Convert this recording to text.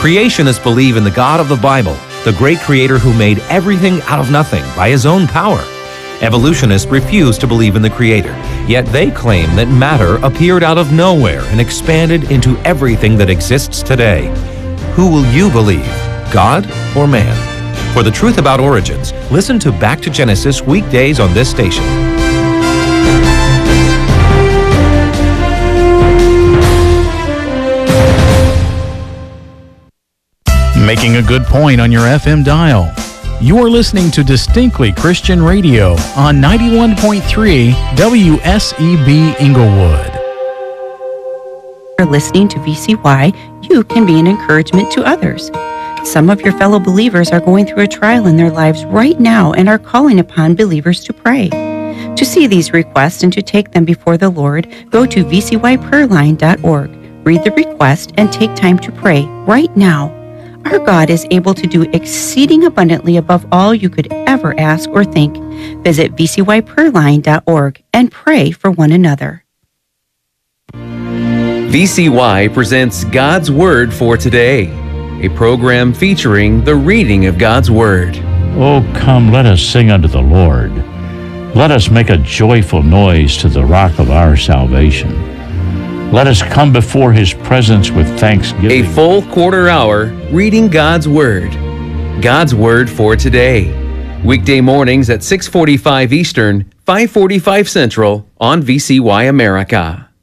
Creationists believe in the God of the Bible, the great creator who made everything out of nothing by his own power. Evolutionists refuse to believe in the creator, yet they claim that matter appeared out of nowhere and expanded into everything that exists today. Who will you believe, God or man? For the truth about origins, listen to Back to Genesis weekdays on this station. Making a good point on your FM dial. You are listening to Distinctly Christian Radio on 91.3 WSEB Inglewood. For listening to VCY, you can be an encouragement to others. Some of your fellow believers are going through a trial in their lives right now and are calling upon believers to pray. To see these requests and to take them before the Lord, go to vcyprayerline.org, read the request, and take time to pray right now. Our God is able to do exceeding abundantly above all you could ever ask or think. Visit vcyprayerline.org and pray for one another. VCY presents God's Word for Today, a program featuring the reading of God's Word. Oh, come, let us sing unto the Lord. Let us make a joyful noise to the rock of our salvation. Let us come before His presence with thanksgiving. A full quarter hour reading God's Word. God's Word for Today. Weekday mornings at 6:45 Eastern, 5:45 Central on VCY America.